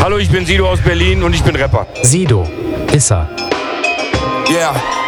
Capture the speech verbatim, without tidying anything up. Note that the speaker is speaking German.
Hallo, ich bin Sido aus Berlin und ich bin Rapper. Sido, ist er. Yeah.